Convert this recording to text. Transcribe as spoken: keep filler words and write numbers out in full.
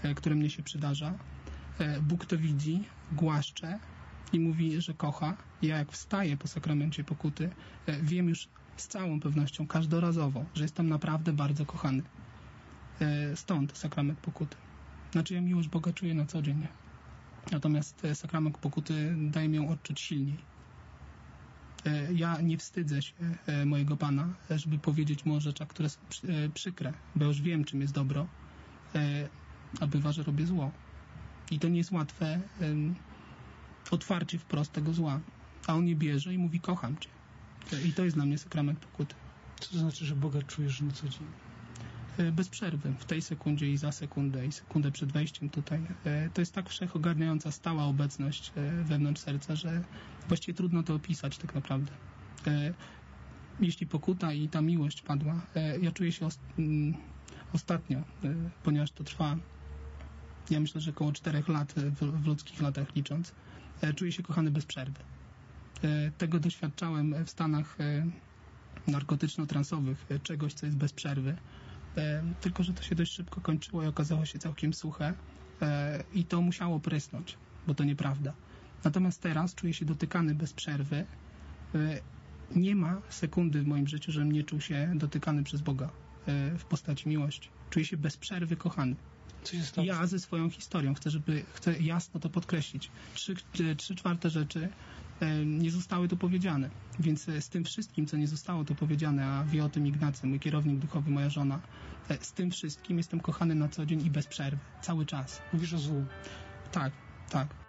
które mnie się przydarza. Bóg to widzi, głaszcze i mówi, że kocha. Ja jak wstaję po sakramencie pokuty, wiem już z całą pewnością, każdorazowo, że jestem naprawdę bardzo kochany. Stąd sakrament pokuty. Znaczy ja miłość Boga czuję na co dzień. Natomiast sakrament pokuty daje mi ją odczuć silniej. Ja nie wstydzę się mojego Pana, żeby powiedzieć mu o rzeczach, które są przykre, bo już wiem, czym jest dobro, a bywa, że robię zło. I to nie jest łatwe otwarcie wprost tego zła. A on je bierze i mówi, kocham Cię. I to jest dla mnie sakrament pokuty. Co to znaczy, że Boga czujesz na co dzień? Bez przerwy, w tej sekundzie i za sekundę, i sekundę przed wejściem tutaj. To jest tak wszechogarniająca, stała obecność wewnątrz serca, że właściwie trudno to opisać tak naprawdę. Jeśli pokuta i ta miłość padła, ja czuję się ostatnio, ponieważ to trwa, ja myślę, że około czterech lat, w ludzkich latach licząc, czuję się kochany bez przerwy. Tego doświadczałem w stanach narkotyczno-transowych, czegoś, co jest bez przerwy. Tylko że to się dość szybko kończyło i okazało się całkiem suche i to musiało prysnąć, bo to nieprawda. Natomiast teraz czuję się dotykany bez przerwy. Nie ma sekundy w moim życiu, żebym nie czuł się dotykany przez Boga w postaci miłości. Czuję się bez przerwy kochany. I ja ze swoją historią chcę, żeby chcę jasno to podkreślić. Trzy, trzy czwarte rzeczy nie zostały tu powiedziane. Więc z tym wszystkim, co nie zostało tu powiedziane, a wie o tym Ignacy, mój kierownik duchowy, moja żona, z tym wszystkim jestem kochany na co dzień i bez przerwy. Cały czas. Mówisz o złu. Tak, tak.